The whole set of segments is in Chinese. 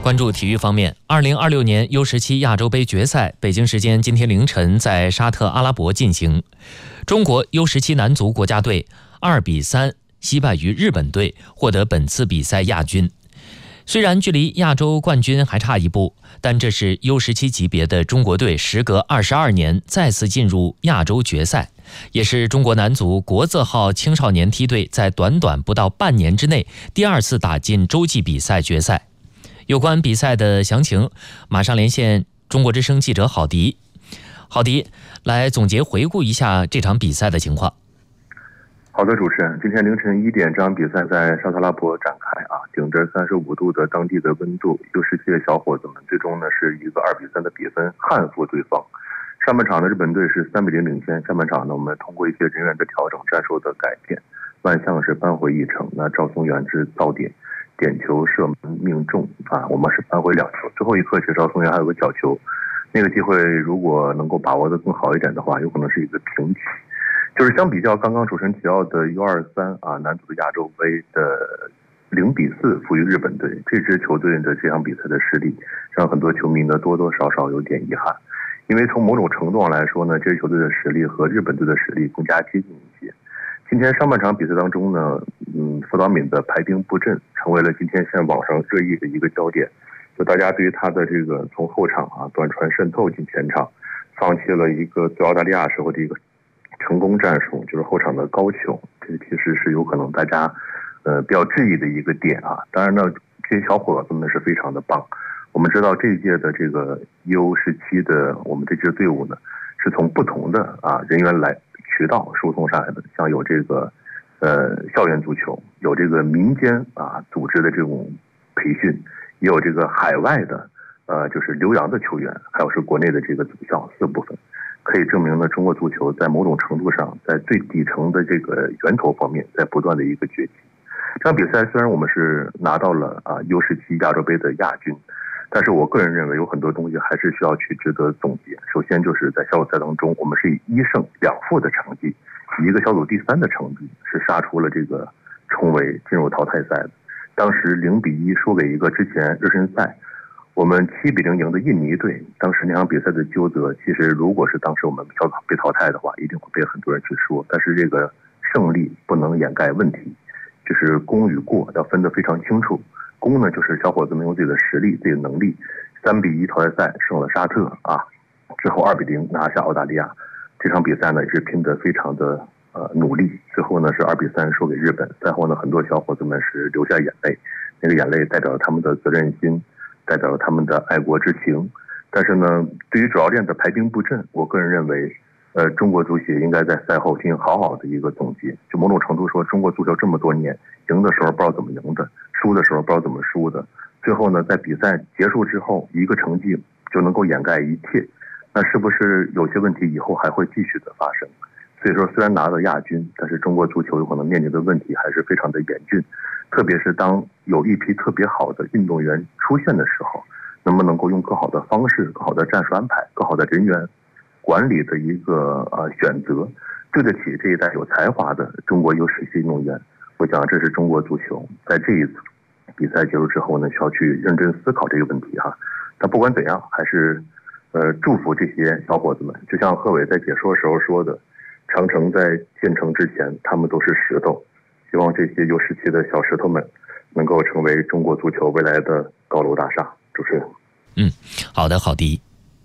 关注体育方面，2026年U17亚洲杯决赛，北京时间今天凌晨在沙特阿拉伯进行。中国 U17男足国家队2比3惜败于日本队，获得本次比赛亚军。虽然距离亚洲冠军还差一步，但这是 U17级别的中国队时隔22年再次进入亚洲决赛，也是中国男足国字号青少年梯队在短短不到半年之内第2次打进洲际比赛决赛。有关比赛的详情，马上连线中国之声记者郝迪。郝迪，来总结回顾一下这场比赛的情况。 好的，主持人，今天凌晨1点，这场比赛在沙特阿拉伯展开啊，顶着35度的当地的温度，U17的小伙子们最终呢是一个2比3的比分憾负对方。上半场的日本队是3比0领先，下半场呢我们通过一些人员的调整、战术的改变，万象是扳回一城。那赵松元是造点球射门命中啊，我们是扳回2球。最后一刻其实赵松元还有个角球，那个机会如果能够把握的更好一点的话，有可能是一个平局。就是相比较刚刚主持人提到的 U23啊男足的亚洲杯的0比4负于日本队，这支球队的这场比赛的实力让很多球迷呢多多少少有点遗憾，因为从某种程度上来说呢，这支球队的实力和日本队的实力更加接近一些。今天上半场比赛当中呢，傅导敏的排兵布阵成为了今天现在网上热议的一个焦点，就大家对于他的这个从后场啊短传渗透进前场，放弃了一个对澳大利亚时候的一个成功战术，就是后场的高球，这其实是有可能大家比较质疑的一个点啊。当然呢，这些小伙子们是非常的棒。我们知道这一届的这个 U17的我们这支队伍呢，是从不同的人员来渠道输送上来的，像有这个校园足球，有这个民间组织的这种培训，也有这个海外的就是留洋的球员，还有是国内的这个足校4部分。可以证明呢，中国足球在某种程度上，在最底层的这个源头方面，在不断的一个崛起。这场比赛虽然我们是拿到了U17亚洲杯的亚军，但是我个人认为有很多东西还是需要去值得总结。首先就是在小组赛当中，我们是以1胜2负的成绩，以一个小组第3的成绩，是杀出了这个重围进入淘汰赛的。当时0比1输给一个之前热身赛我们7比0赢的印尼队，当时那场比赛的纠葛，其实如果是当时我们被淘汰的话，一定会被很多人去说。但是这个胜利不能掩盖问题，就是功与过要分得非常清楚。功呢，就是小伙子们用自己的实力、自己的能力，3比1淘汰赛胜了沙特之后2比0拿下澳大利亚。这场比赛呢也是拼得非常的努力，最后呢是2比3输给日本。赛后呢，很多小伙子们是流下眼泪，那个眼泪代表了他们的责任心，代表了他们的爱国之情。但是呢，对于主教练的排兵布阵，我个人认为中国足协应该在赛后进行好好的一个总结。就某种程度说，中国足球这么多年，赢的时候不知道怎么赢的，输的时候不知道怎么输的，最后呢在比赛结束之后，一个成绩就能够掩盖一切，那是不是有些问题以后还会继续的发生？所以说虽然拿了亚军，但是中国足球有可能面临的问题还是非常的严峻，特别是当有一批特别好的运动员出现的时候，能不能够用更好的方式、更好的战术安排、更好的人员管理的一个选择，对得起这一代有才华的中国U17运动员。我想这是中国足球在这一次比赛结束之后呢，需要去认真思考这个问题哈。但不管怎样，还是祝福这些小伙子们。就像贺炜在解说时候说的，长城在建成之前，他们都是石头。希望这些U17的小石头们能够成为中国足球未来的高楼大厦。主持人， 好的，郝迪。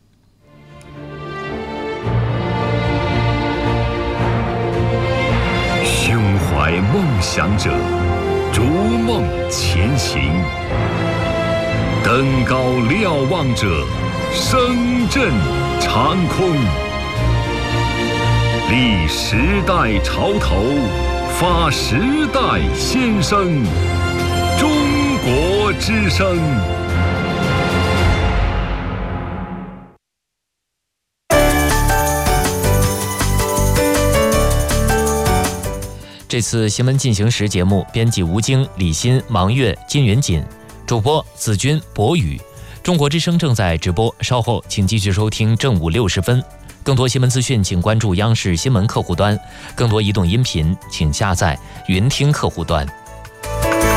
胸怀梦想者，逐梦前行；登高瞭望者，声震长空。立时代潮头，发时代先声。中国之声。 这次新闻进行时节目，编辑吴京、李欣、王月、金云锦，主播子君、博宇。中国之声正在直播，稍后请继续收听正午60分。更多新闻资讯，请关注央视新闻客户端；更多移动音频，请下载云听客户端。